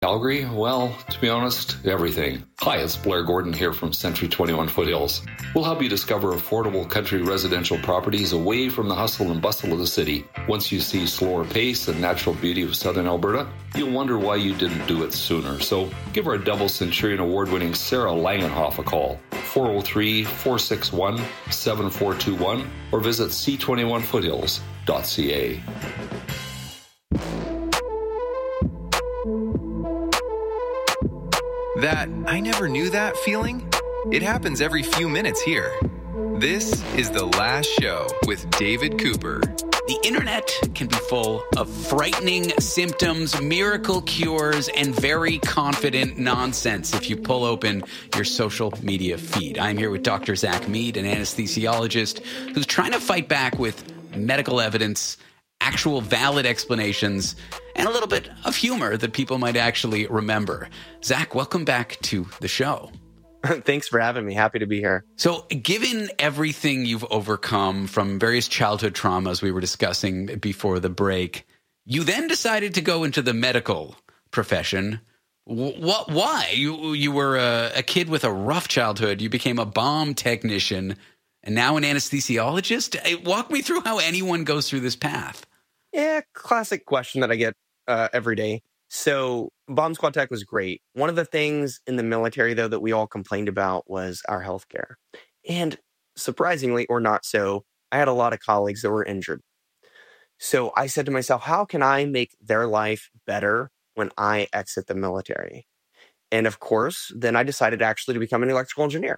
Calgary? Well, to be honest, everything. Hi, it's Blair Gordon here from Century 21 Foothills. We'll help you discover affordable country residential properties away from the hustle and bustle of the city. Once you see slower pace and natural beauty of southern Alberta, you'll wonder why you didn't do it sooner. So give our double Centurion award-winning Sarah Langenhoff a call, 403-461-7421, or visit c21foothills.ca. That I never knew that feeling? It happens every few minutes here. This is The Last Show with David Cooper. The internet can be full of frightening symptoms, miracle cures, and very confident nonsense if you pull open your social media feed. I'm here with Dr. Zach Mead, an anesthesiologist who's trying to fight back with medical evidence, actual valid explanations, and a little bit of humor that people might actually remember. Zach, welcome back to the show. Thanks for having me. Happy to be here. So given everything you've overcome from various childhood traumas we were discussing before the break, you then decided to go into the medical profession. Why? You were a kid with a rough childhood. You became a bomb technician and now an anesthesiologist. Walk me through how anyone goes through this path. Yeah, classic question that I get every day. So bomb squad tech was great. One of the things in the military, though, that we all complained about was our healthcare. And surprisingly, or not so, I had a lot of colleagues that were injured. So I said to myself, how can I make their life better when I exit the military? And of course, then I decided actually to become an electrical engineer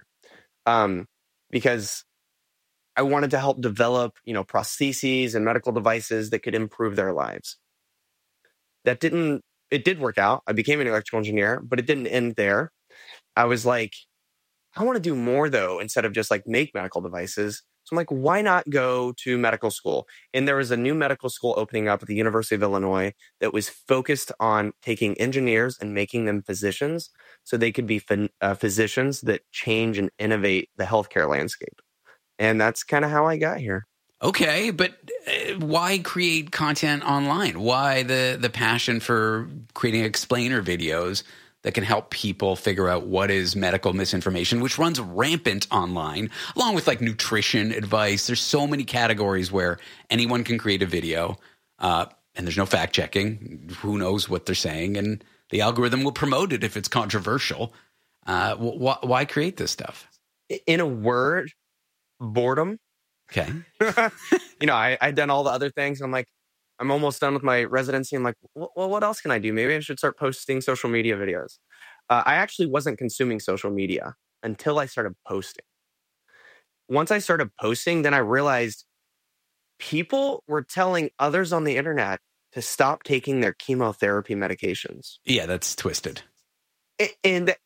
because I wanted to help develop, prostheses and medical devices that could improve their lives. It did work out. I became an electrical engineer, but it didn't end there. I was like, I want to do more though, instead of just like make medical devices. So I'm like, why not go to medical school? And there was a new medical school opening up at the University of Illinois that was focused on taking engineers and making them physicians so they could be physicians that change and innovate the healthcare landscape. And that's kind of how I got here. Okay, but why create content online? Why the passion for creating explainer videos that can help people figure out what is medical misinformation, which runs rampant online, along with like nutrition advice? There's so many categories where anyone can create a video, and there's no fact checking. Who knows what they're saying? And the algorithm will promote it if it's controversial. Why create this stuff? In a word, boredom. Okay. I'd done all the other things. I'm like, I'm almost done with my residency. I'm like, well, what else can I do? Maybe I should start posting social media videos. I actually wasn't consuming social media until I started posting. Once I started posting, then I realized people were telling others on the internet to stop taking their chemotherapy medications. Yeah, that's twisted. And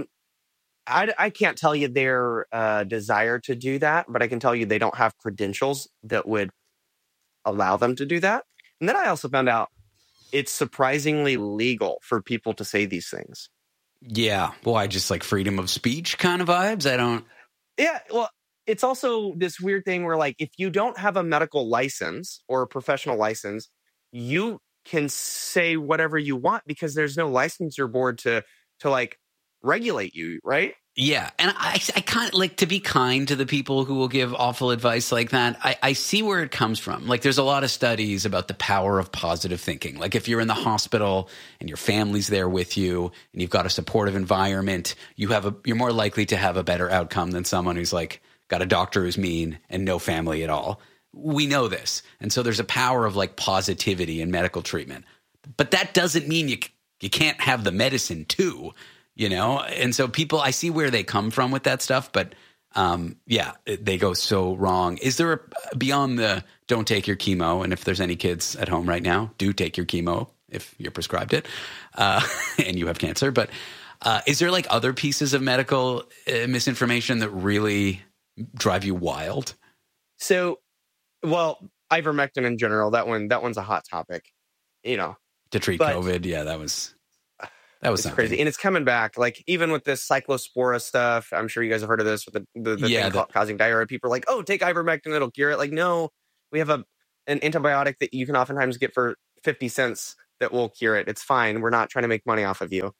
I can't tell you their desire to do that, but I can tell you they don't have credentials that would allow them to do that. And then I also found out it's surprisingly legal for people to say these things. Yeah. Why? Just like freedom of speech kind of vibes? Yeah. Well, it's also this weird thing where like if you don't have a medical license or a professional license, you can say whatever you want because there's no licensure board to like regulate you, right? Yeah. And I kind of like to be kind to the people who will give awful advice like that. I see where it comes from. Like there's a lot of studies about the power of positive thinking. Like if you're in the hospital and your family's there with you and you've got a supportive environment, you're more likely to have a better outcome than someone who's like got a doctor who's mean and no family at all. We know this. And so there's a power of like positivity in medical treatment. But that doesn't mean you can't have the medicine too. And so people, I see where they come from with that stuff, but they go so wrong. Is there beyond the don't take your chemo? And if there's any kids at home right now, do take your chemo if you're prescribed it and you have cancer. But is there like other pieces of medical misinformation that really drive you wild? So, well, ivermectin in general, that one's a hot topic, to treat COVID. Yeah, that was crazy. And it's coming back. Like even with this cyclospora stuff, I'm sure you guys have heard of this with the thing causing diarrhea. People are like, oh, take ivermectin, it'll cure it. Like, no, we have an antibiotic that you can oftentimes get for 50 cents that will cure it. It's fine. We're not trying to make money off of you.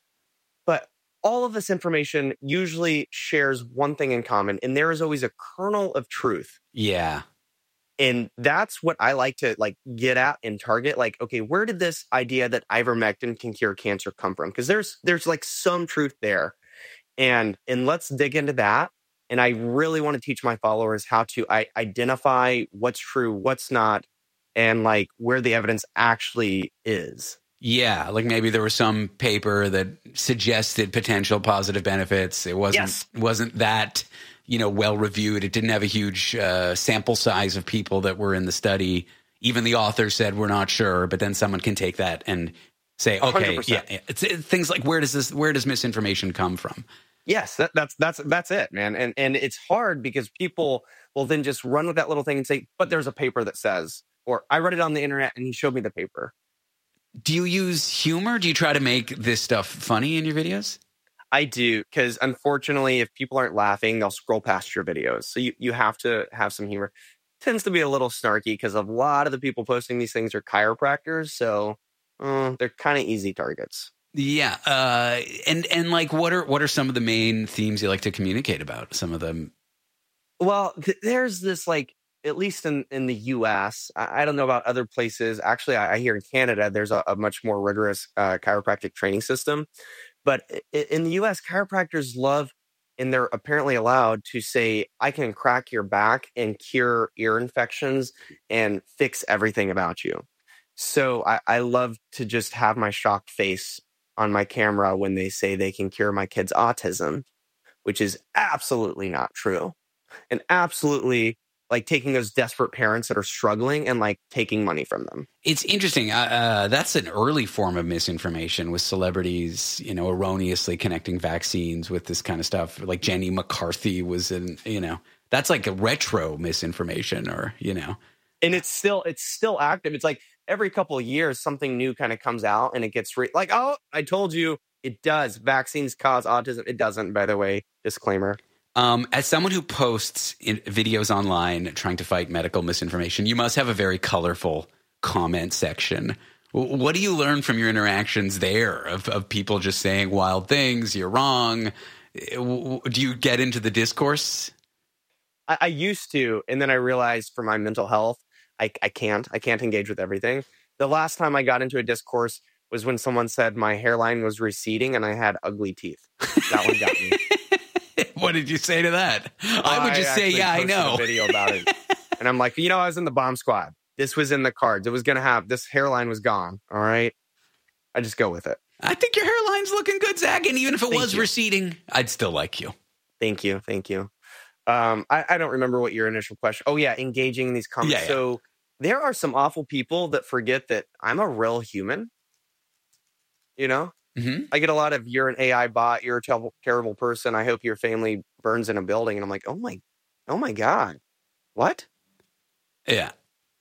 But all of this information usually shares one thing in common, and there is always a kernel of truth. Yeah. And that's what I like to get at and target. Like, okay, where did this idea that ivermectin can cure cancer come from? Because there's like some truth there. And let's dig into that. And I really want to teach my followers how to identify what's true, what's not, and like where the evidence actually is. Yeah, like maybe there was some paper that suggested potential positive benefits. It wasn't that, well reviewed. It didn't have a huge sample size of people that were in the study. Even the author said we're not sure, but then someone can take that and say, okay, 100%. yeah. It's things like where does misinformation come from? Yes, that's it, man. And it's hard because people will then just run with that little thing and say, but there's a paper that says, or I read it on the internet and he showed me the paper. Do you use humor? Do you try to make this stuff funny in your videos? I do, because unfortunately, if people aren't laughing, they'll scroll past your videos. So you have to have some humor. It tends to be a little snarky because a lot of the people posting these things are chiropractors. So they're kind of easy targets. Yeah. And like, what are some of the main themes you like to communicate about? Some of them. Well, there's this at least in the U.S., I don't know about other places. Actually, I hear in Canada, there's a much more rigorous chiropractic training system. But in the U.S., chiropractors love, and they're apparently allowed to say, I can crack your back and cure ear infections and fix everything about you. So I love to just have my shocked face on my camera when they say they can cure my kid's autism, which is absolutely not true. And absolutely taking those desperate parents that are struggling and taking money from them. It's interesting. That's an early form of misinformation with celebrities, erroneously connecting vaccines with this kind of stuff. Like Jenny McCarthy was that's like a retro misinformation And it's still active. It's like every couple of years, something new kind of comes out and it gets oh, I told you it does. Vaccines cause autism. It doesn't, by the way, disclaimer. As someone who posts videos online trying to fight medical misinformation, you must have a very colorful comment section. What do you learn from your interactions there of people just saying wild things? You're wrong. Do you get into the discourse? I used to, and then I realized for my mental health, I can't engage with everything. The last time I got into a discourse was when someone said my hairline was receding and I had ugly teeth. That one got me. What did you say to that? I would just say, yeah, I know. A video about it. And I'm like, I was in the bomb squad. This was in the cards. It was going to have, this hairline was gone. All right. I just go with it. I think your hairline's looking good, Zach. And even if it was receding, I'd still like you. Thank you. I don't remember what your initial question. Oh yeah. Engaging in these comments. Yeah. So there are some awful people that forget that I'm a real human, Mm-hmm. I get a lot of, you're an AI bot, you're a terrible person, I hope your family burns in a building. And I'm like, oh my God. What? Yeah.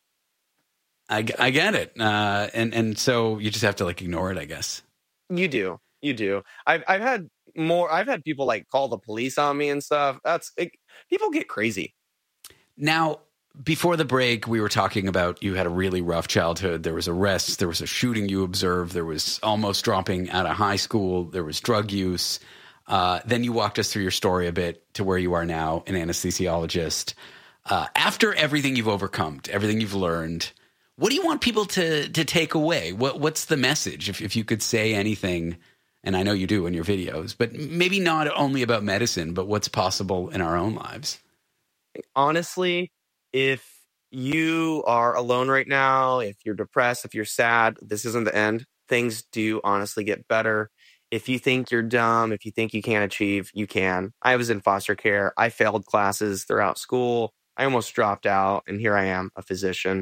I get it. And so you just have to ignore it, I guess. You do. I've had people call the police on me and stuff. People get crazy. Now, before the break, we were talking about you had a really rough childhood. There was arrests. There was a shooting you observed. There was almost dropping out of high school. There was drug use. Then you walked us through your story a bit to where you are now, an anesthesiologist. After everything you've overcome, everything you've learned, what do you want people to take away? What's the message? If you could say anything, and I know you do in your videos, but maybe not only about medicine, but what's possible in our own lives. Honestly, if you are alone right now, if you're depressed, if you're sad, this isn't the end. Things do honestly get better. If you think you're dumb, if you think you can't achieve, you can. I was in foster care. I failed classes throughout school. I almost dropped out, and here I am, a physician.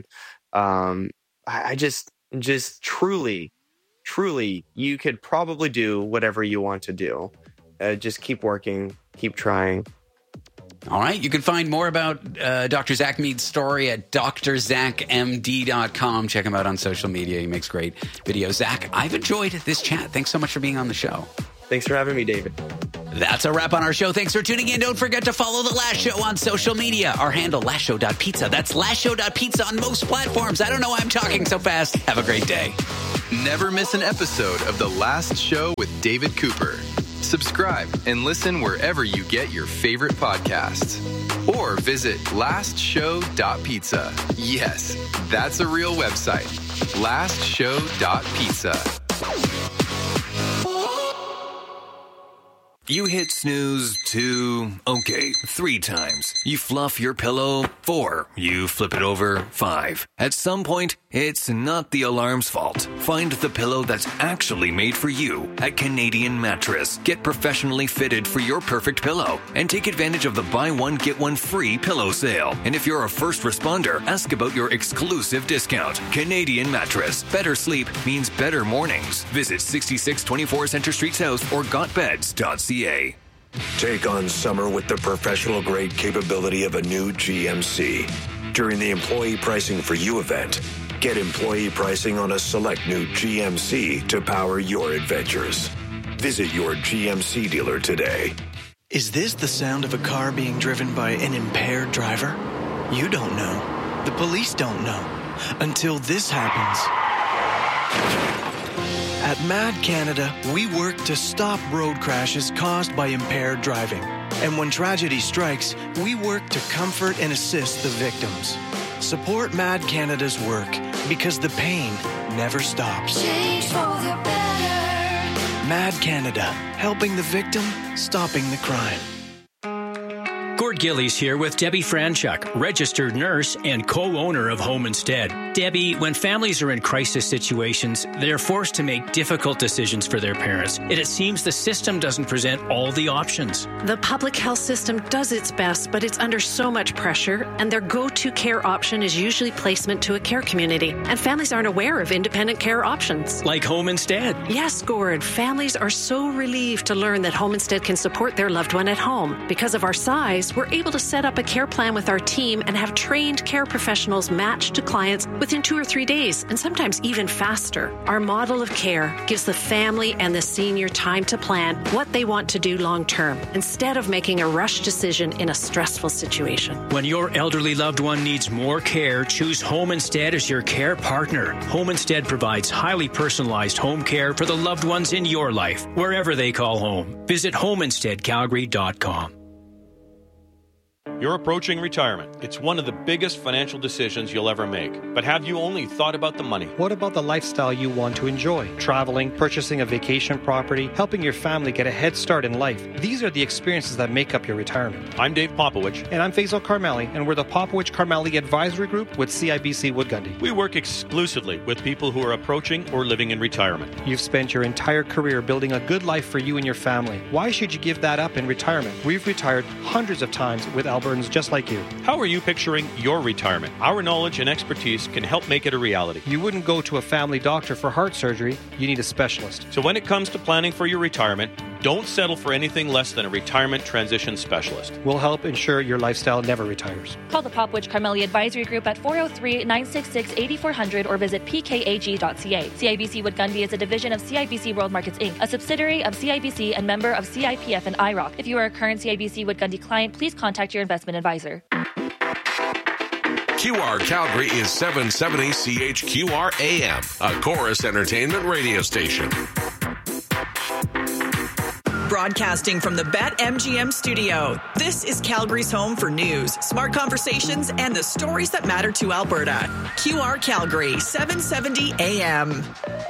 I just truly, you could probably do whatever you want to do. Just keep working, keep trying. All right. You can find more about Dr. Zach Mead's story at drzachmd.com. Check him out on social media. He makes great videos. Zach, I've enjoyed this chat. Thanks so much for being on the show. Thanks for having me, David. That's a wrap on our show. Thanks for tuning in. Don't forget to follow The Last Show on social media. Our handle, lastshow.pizza. That's lastshow.pizza on most platforms. I don't know why I'm talking so fast. Have a great day. Never miss an episode of The Last Show with David Cooper. Subscribe and listen wherever you get your favorite podcasts. Or visit lastshow.pizza. Yes, that's a real website. lastshow.pizza. You hit snooze 3 times. You fluff your pillow 4. You flip it over 5. At some point, it's not the alarm's fault. Find the pillow that's actually made for you at Canadian Mattress. Get professionally fitted for your perfect pillow and take advantage of the buy one, get one free pillow sale. And if you're a first responder, ask about your exclusive discount. Canadian Mattress. Better sleep means better mornings. Visit 6624 Centre Street South or gotbeds.ca. Take on summer with the professional-grade capability of a new GMC. During the Employee Pricing for You event, get employee pricing on a select new GMC to power your adventures. Visit your GMC dealer today. Is this the sound of a car being driven by an impaired driver? You don't know. The police don't know. Until this happens. At MAD Canada, we work to stop road crashes caused by impaired driving. And when tragedy strikes, we work to comfort and assist the victims. Support MAD Canada's work because the pain never stops. Change for the better. MAD Canada, helping the victim, stopping the crime. Gord Gillies here with Debbie Franchuk, registered nurse and co-owner of Home Instead. Debbie, when families are in crisis situations, they're forced to make difficult decisions for their parents. And it seems the system doesn't present all the options. The public health system does its best, but it's under so much pressure, and their go-to care option is usually placement to a care community. And families aren't aware of independent care options. Like Home Instead. Yes, Gord. Families are so relieved to learn that Home Instead can support their loved one at home. Because of our size, we're able to set up a care plan with our team and have trained care professionals matched to clients within 2 or 3 days, and sometimes even faster. Our model of care gives the family and the senior time to plan what they want to do long term, instead of making a rushed decision in a stressful situation. When your elderly loved one needs more care, choose Home Instead as your care partner. Home Instead provides highly personalized home care for the loved ones in your life, wherever they call home. Visit homeinsteadcalgary.com. You're approaching retirement. It's one of the biggest financial decisions you'll ever make. But have you only thought about the money? What about the lifestyle you want to enjoy? Traveling, purchasing a vacation property, helping your family get a head start in life. These are the experiences that make up your retirement. I'm Dave Popowich. And I'm Faisal Karmali, and we're the Popowich Karmali Advisory Group with CIBC Wood Gundy. We work exclusively with people who are approaching or living in retirement. You've spent your entire career building a good life for you and your family. Why should you give that up in retirement? We've retired hundreds of times with Albertans just like you. How are you picturing your retirement? Our knowledge and expertise can help make it a reality. You wouldn't go to a family doctor for heart surgery. You need a specialist. So when it comes to planning for your retirement, don't settle for anything less than a retirement transition specialist. We'll help ensure your lifestyle never retires. Call the Popowich Karmali Advisory Group at 403-966-8400 or visit pkag.ca. CIBC Wood Gundy is a division of CIBC World Markets Inc., a subsidiary of CIBC and member of CIPF and IROC. If you are a current CIBC Wood Gundy client, please contact your investment advisor. QR Calgary is 770 CHQR AM, a Chorus Entertainment radio station. Broadcasting from the BetMGM studio, this is Calgary's home for news, smart conversations, and the stories that matter to Alberta. QR Calgary, 770 AM.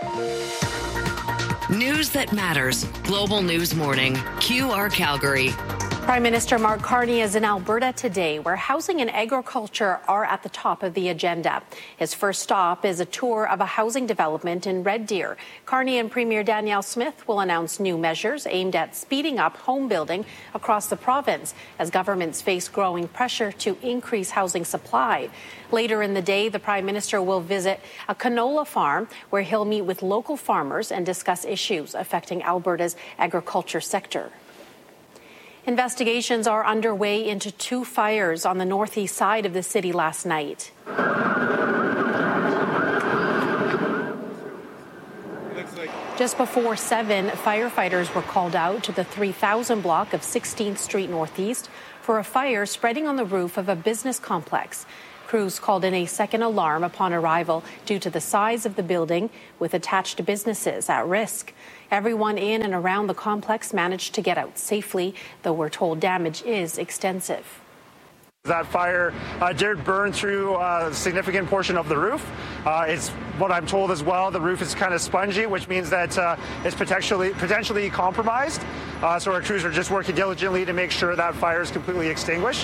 News that matters. Global News Morning. QR Calgary. Prime Minister Mark Carney is in Alberta today, where housing and agriculture are at the top of the agenda. His first stop is a tour of a housing development in Red Deer. Carney and Premier Danielle Smith will announce new measures aimed at speeding up home building across the province as governments face growing pressure to increase housing supply. Later in the day, the Prime Minister will visit a canola farm where he'll meet with local farmers and discuss issues affecting Alberta's agriculture sector. Investigations are underway into 2 fires on the northeast side of the city last night. Just before 7, firefighters were called out to the 3000 block of 16th Street Northeast for a fire spreading on the roof of a business complex. Crews called in a second alarm upon arrival due to the size of the building with attached businesses at risk. Everyone in and around the complex managed to get out safely, though we're told damage is extensive. That fire did burn through a significant portion of the roof. It's what I'm told as well. The roof is kind of spongy, which means that it's potentially compromised. So our crews are just working diligently to make sure that fire is completely extinguished.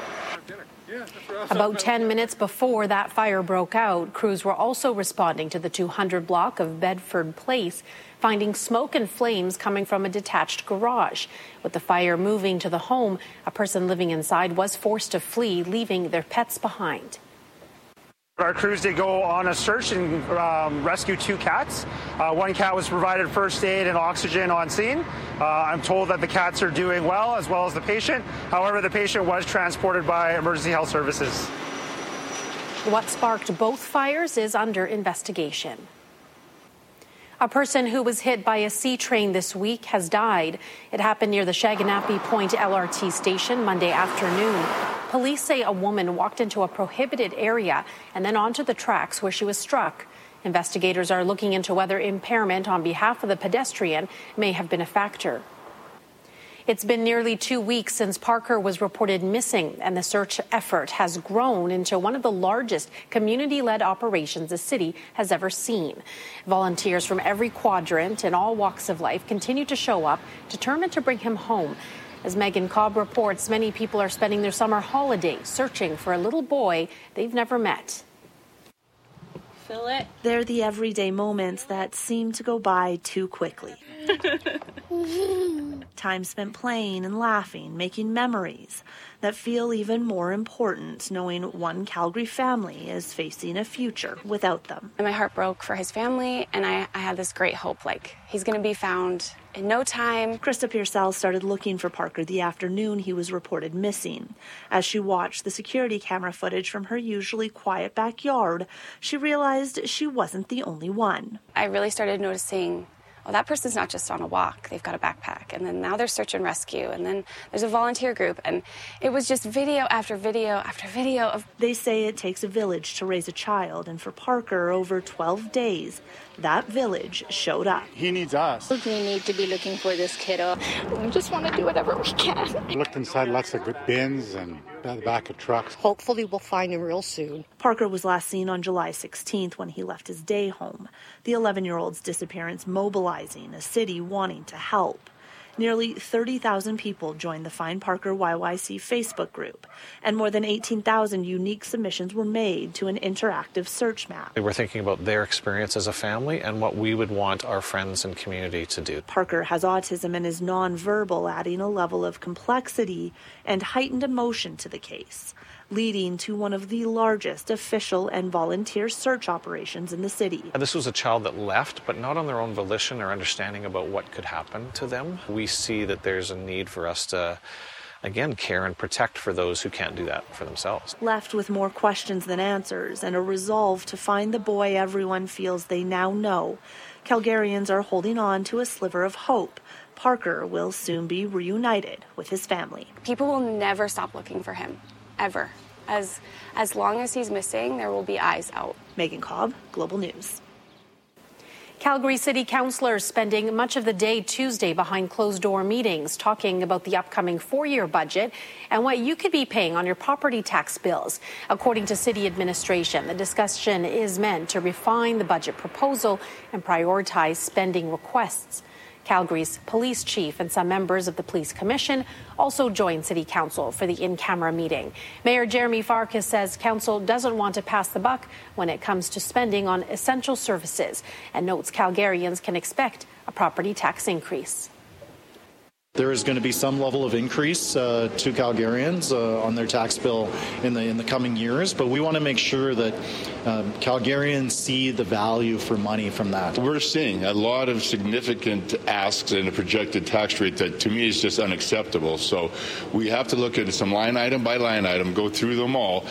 About 10 minutes before that fire broke out, crews were also responding to the 200 block of Bedford Place, finding smoke and flames coming from a detached garage. With the fire moving to the home, a person living inside was forced to flee, leaving their pets behind. Our crews did go on a search and rescue 2 cats. One cat was provided first aid and oxygen on scene. I'm told that the cats are doing well as the patient. However, the patient was transported by emergency health services. What sparked both fires is under investigation. A person who was hit by a C train this week has died. It happened near the Shaganappi Point LRT station Monday afternoon. Police say a woman walked into a prohibited area and then onto the tracks where she was struck. Investigators are looking into whether impairment on behalf of the pedestrian may have been a factor. It's been nearly 2 weeks since Parker was reported missing, and the search effort has grown into one of the largest community-led operations the city has ever seen. Volunteers from every quadrant and all walks of life continue to show up, determined to bring him home. As Megan Cobb reports, many people are spending their summer holiday searching for a little boy they've never met. Feel it? They're the everyday moments that seem to go by too quickly. Time spent playing and laughing, making memories that feel even more important knowing one Calgary family is facing a future without them. My heart broke for his family, and I had this great hope, like, he's going to be found in no time. Krista Pearsall started looking for Parker the afternoon he was reported missing. As she watched the security camera footage from her usually quiet backyard, she realized she wasn't the only one. I really started noticing, oh, that person's not just on a walk, they've got a backpack, and then now there's search and rescue, and then there's a volunteer group, and it was just video after video after video of... They say it takes a village to raise a child, and for Parker, over 12 days, that village showed up. He needs us. We need to be looking for this kiddo. We just want to do whatever we can. We looked inside lots of good bins and the back of trucks. Hopefully we'll find him real soon. Parker was last seen on July 16th when he left his day home. The 11-year-old's disappearance mobilizing a city wanting to help. Nearly 30,000 people joined the Find Parker YYC Facebook group, and more than 18,000 unique submissions were made to an interactive search map. We're thinking about their experience as a family and what we would want our friends and community to do. Parker has autism and is nonverbal, adding a level of complexity and heightened emotion to the case, leading to one of the largest official and volunteer search operations in the city. This was a child that left, but not on their own volition or understanding about what could happen to them. We see that there's a need for us to, again, care and protect for those who can't do that for themselves. Left with more questions than answers and a resolve to find the boy everyone feels they now know, Calgarians are holding on to a sliver of hope. Parker will soon be reunited with his family. People will never stop looking for him. Ever. As long as he's missing, there will be eyes out. Megan Cobb, Global News. Calgary City Councillors spending much of the day Tuesday behind closed-door meetings talking about the upcoming 4-year budget and what you could be paying on your property tax bills. According to City Administration, the discussion is meant to refine the budget proposal and prioritize spending requests. Calgary's police chief and some members of the police commission also joined City Council for the in-camera meeting. Mayor Jeremy Farkas says Council doesn't want to pass the buck when it comes to spending on essential services and notes Calgarians can expect a property tax increase. There is going to be some level of increase to Calgarians on their tax bill in the coming years, but we want to make sure that Calgarians see the value for money from that. We're seeing a lot of significant asks and a projected tax rate that to me is just unacceptable. So we have to look at some line item by line item, go through them all.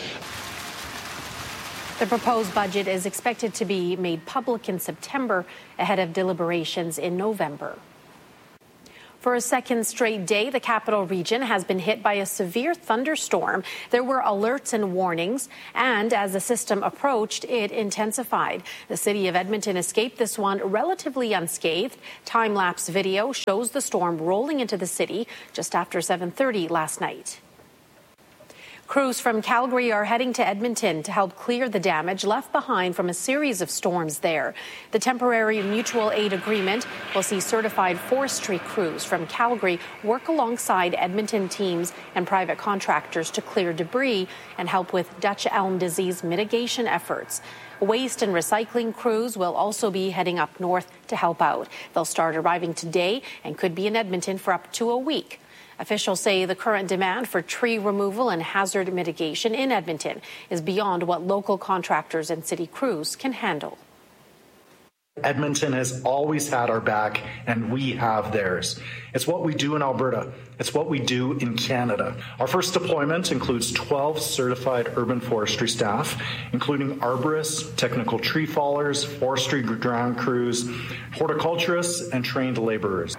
The proposed budget is expected to be made public in September ahead of deliberations in November. For a second straight day, the capital region has been hit by a severe thunderstorm. There were alerts and warnings, and as the system approached, it intensified. The city of Edmonton escaped this one relatively unscathed. Time-lapse video shows the storm rolling into the city just after 7:30 last night. Crews from Calgary are heading to Edmonton to help clear the damage left behind from a series of storms there. The temporary mutual aid agreement will see certified forestry crews from Calgary work alongside Edmonton teams and private contractors to clear debris and help with Dutch elm disease mitigation efforts. Waste and recycling crews will also be heading up north to help out. They'll start arriving today and could be in Edmonton for up to a week. Officials say the current demand for tree removal and hazard mitigation in Edmonton is beyond what local contractors and city crews can handle. Edmonton has always had our back, and we have theirs. It's what we do in Alberta. It's what we do in Canada. Our first deployment includes 12 certified urban forestry staff, including arborists, technical tree fallers, forestry ground crews, horticulturists, and trained laborers.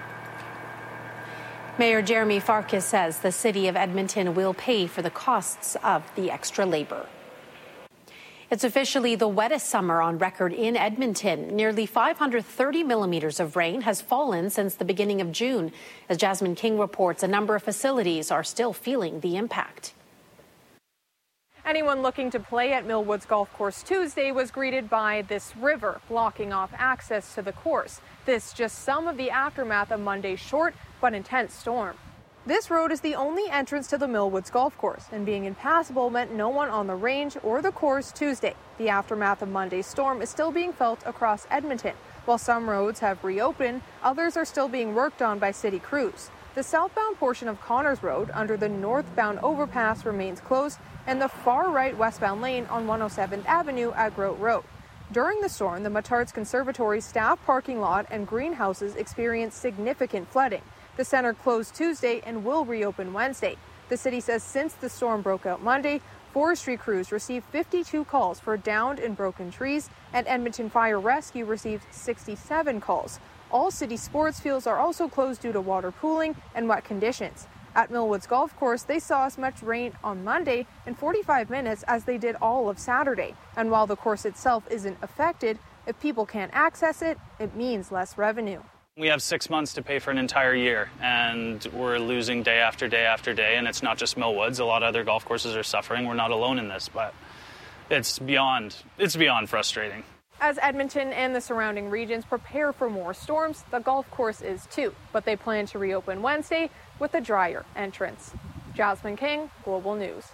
Mayor Jeremy Farkas says the city of Edmonton will pay for the costs of the extra labor. It's officially the wettest summer on record in Edmonton. Nearly 530 millimeters of rain has fallen since the beginning of June. As Jasmine King reports, a number of facilities are still feeling the impact. Anyone looking to play at Millwoods Golf Course Tuesday was greeted by this river blocking off access to the course. This just some of the aftermath of Monday's short but intense storm. This road is the only entrance to the Millwoods Golf Course, and being impassable meant no one on the range or the course Tuesday. The aftermath of Monday's storm is still being felt across Edmonton. While some roads have reopened, others are still being worked on by city crews. The southbound portion of Connors Road under the northbound overpass remains closed, and the far right westbound lane on 107th Avenue at Grote Road. During the storm, the Matards Conservatory staff parking lot and greenhouses experienced significant flooding. The center closed Tuesday and will reopen Wednesday. The city says since the storm broke out Monday, forestry crews received 52 calls for downed and broken trees, and Edmonton Fire Rescue received 67 calls. All city sports fields are also closed due to water pooling and wet conditions. At Millwoods Golf Course, they saw as much rain on Monday in 45 minutes as they did all of Saturday. And while the course itself isn't affected, if people can't access it, it means less revenue. We have 6 months to pay for an entire year, and we're losing day after day after day, and it's not just Millwoods. A lot of other golf courses are suffering. We're not alone in this, but it's beyond frustrating. As Edmonton and the surrounding regions prepare for more storms, the golf course is too, but they plan to reopen Wednesday with a drier entrance. Jasmine King, Global News.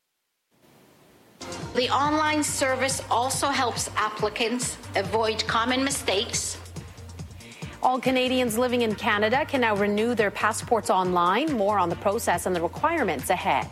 The online service also helps applicants avoid common mistakes. All Canadians living in Canada can now renew their passports online. More on the process and the requirements ahead.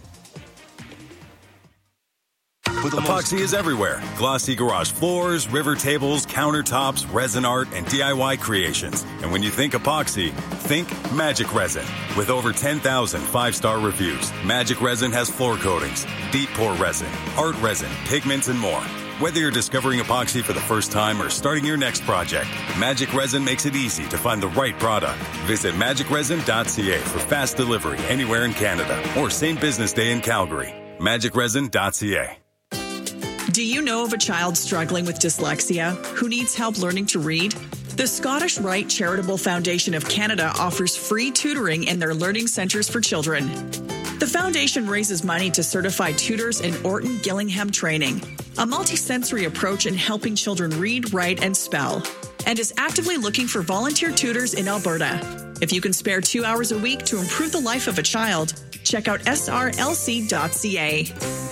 Epoxy is everywhere. Glossy garage floors, river tables, countertops, resin art, and DIY creations. And when you think epoxy, think Magic Resin. With over 10,000 five-star reviews, Magic Resin has floor coatings, deep pour resin, art resin, pigments, and more. Whether you're discovering epoxy for the first time or starting your next project, Magic Resin makes it easy to find the right product. Visit magicresin.ca for fast delivery anywhere in Canada or same business day in Calgary. magicresin.ca. Do you know of a child struggling with dyslexia who needs help learning to read? The Scottish Rite Charitable Foundation of Canada offers free tutoring in their learning centres for children. The foundation raises money to certify tutors in Orton Gillingham training, a multisensory approach in helping children read, write, and spell, and is actively looking for volunteer tutors in Alberta. If you can spare 2 hours a week to improve the life of a child, check out srlc.ca.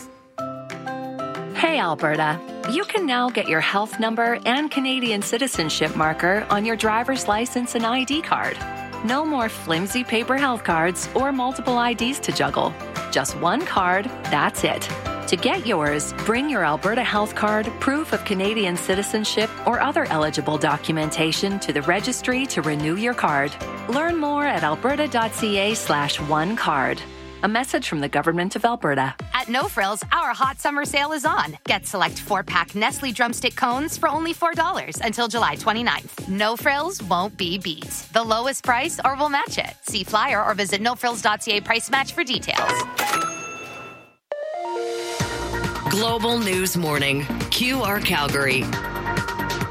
Hey, Alberta. You can now get your health number and Canadian citizenship marker on your driver's license and ID card. No more flimsy paper health cards or multiple IDs to juggle. Just one card, that's it. To get yours, bring your Alberta Health Card, proof of Canadian citizenship, or other eligible documentation to the registry to renew your card. Learn more at alberta.ca/onecard. A message from the Government of Alberta. At No Frills, our hot summer sale is on. Get select 4-pack Nestle drumstick cones for only $4 until July 29th. No Frills won't be beat. The lowest price or we'll match it. See flyer or visit nofrills.ca price match for details. Global News Morning, QR Calgary.